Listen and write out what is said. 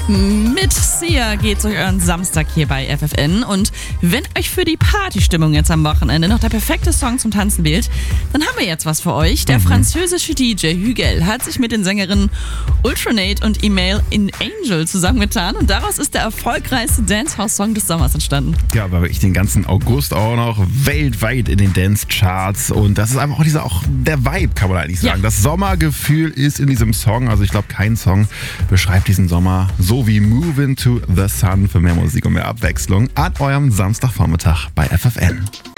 Mit Sia geht's euch euren Samstag hier bei FFN. Und wenn euch für die Partystimmung jetzt am Wochenende noch der perfekte Song zum Tanzen wählt, dann haben wir jetzt was für euch. Der französische DJ Hügel hat sich mit den Sängerinnen Ultranate und Email in Angel zusammengetan und daraus ist der erfolgreichste Dancehall-Song des Sommers entstanden. Ja, aber wirklich den ganzen August auch noch weltweit in den Dance-Charts und das ist einfach auch der Vibe, kann man eigentlich sagen. Ja. Das Sommergefühl ist in diesem Song, also ich glaube kein Song beschreibt diesen Sommer so wie Moving to the Sun. Für mehr Musik und mehr Abwechslung an eurem Samstagvormittag bei FFN.